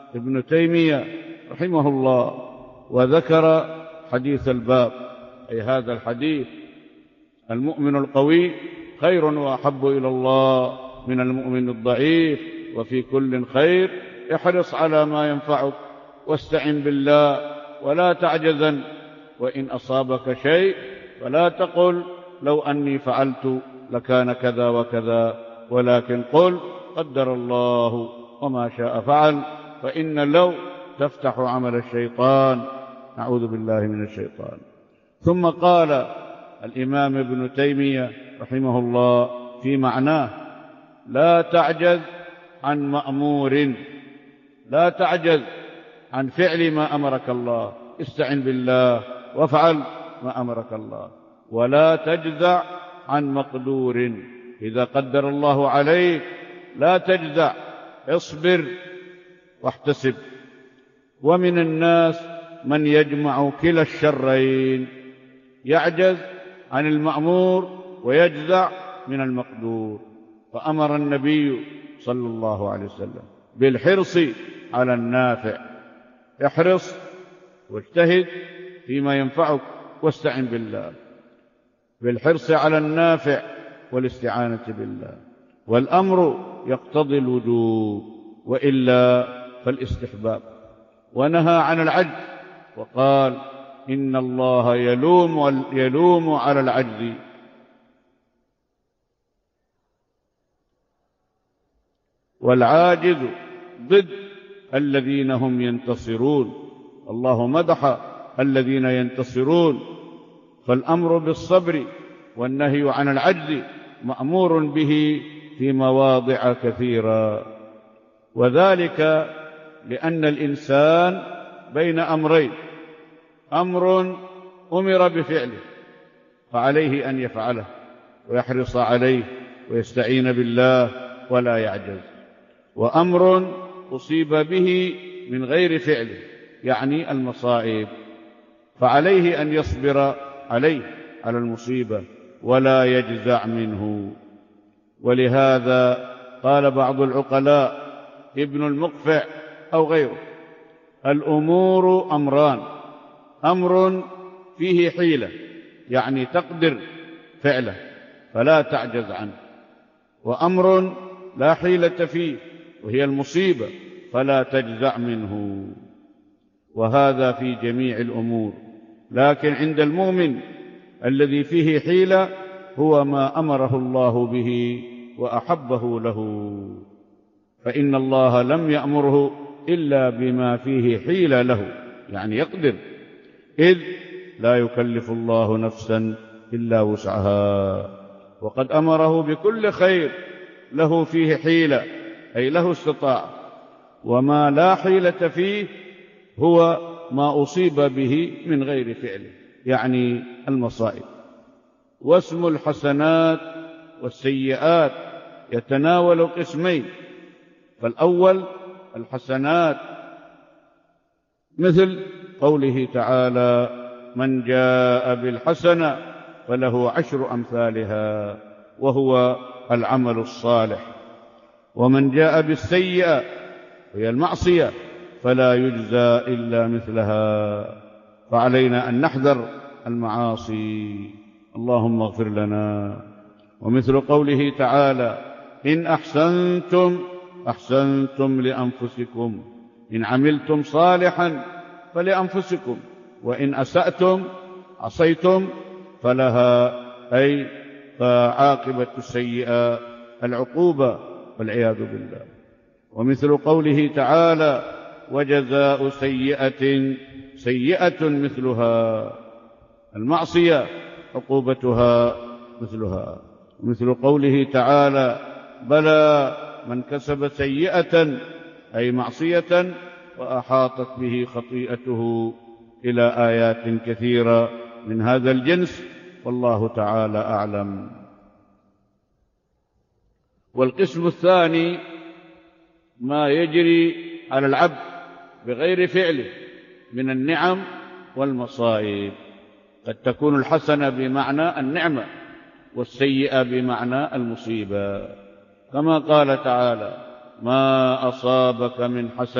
ابن تيمية رحمه الله وذكر حديث الباب، أي هذا الحديث: المؤمن القوي خير وأحب إلى الله من المؤمن الضعيف، وفي كل خير، احرص على ما ينفعك واستعن بالله ولا تعجزن، وإن أصابك شيء فلا تقل لو أني فعلت لكان كذا وكذا، ولكن قل قدر الله وما شاء فعل، فإن لو تفتح عمل الشيطان، نعوذ بالله من الشيطان. ثم قال الإمام ابن تيمية رحمه الله في معناه: لا تعجز عن مأمور، لا تعجز عن فعل ما أمرك الله، استعن بالله وافعل ما أمرك الله، ولا تجزع عن مقدور، إذا قدر الله عليك لا تجزع، اصبر واحتسب. ومن الناس من يجمع كلا الشرين، يعجز عن المأمور ويجزع من المقدور، فأمر النبي صلى الله عليه وسلم بالحرص على النافع، احرص واجتهد فيما ينفعك واستعن بالله، بالحرص على النافع والاستعانة بالله، والأمر يقتضي الوجوب وإلا فالاستحباب. ونهى عن العجز وقال: إن الله يلوم على العجز، والعاجز ضد الذين هم ينتصرون. الله مدح الذين ينتصرون، فالأمر بالصبر والنهي عن العجز مأمور به في مواضع كثيرة، وذلك لأن الإنسان بين أمرين: أمر أمر بفعله فعليه أن يفعله ويحرص عليه ويستعين بالله ولا يعجز، وأمر أصيب به من غير فعله، يعني المصائب، فعليه أن يصبر عليه على المصيبة ولا يجزع منه. ولهذا قال بعض العقلاء، ابن المقفع أو غيره: الأمور أمران: أمر فيه حيلة، يعني تقدر فعله فلا تعجز عنه، وأمر لا حيلة فيه وهي المصيبة فلا تجزع منه، وهذا في جميع الأمور. لكن عند المؤمن الذي فيه حيلة هو ما أمره الله به وأحبه له، فإن الله لم يأمره إلا بما فيه حيلة له، يعني يقدر، إذ لا يكلف الله نفسا إلا وسعها، وقد أمره بكل خير له فيه حيلة، أي له استطاعة، وما لا حيلة فيه هو ما أصيب به من غير فعله، يعني المصائب. واسم الحسنات والسيئات يتناول قسمين: فالأول الحسنات، مثل قوله تعالى: من جاء بالحسنة فله 10 أمثالها، وهو العمل الصالح، ومن جاء بالسيئة وهي المعصية فلا يجزى إلا مثلها، فعلينا أن نحذر المعاصي، اللهم اغفر لنا. ومثل قوله تعالى: إن أحسنتم لأنفسكم، إن عملتم صالحا فلأنفسكم، وإن أسأتم عصيتم فلها، أي فعاقبة السيئة العقوبة والعياذ بالله. ومثل قوله تعالى: وجزاء سيئة سيئة مثلها، المعصية عقوبتها مثلها. ومثل قوله تعالى: بلى من كسب سيئة، أي معصية، وأحاطت به خطيئته، إلى آيات كثيرة من هذا الجنس، والله تعالى أعلم. والقسم الثاني ما يجري على العبد بغير فعله من النعم والمصائب، قد تكون الحسنة بمعنى النعمة والسيئة بمعنى المصيبة، كما قال تعالى: ما أصابك من حسنة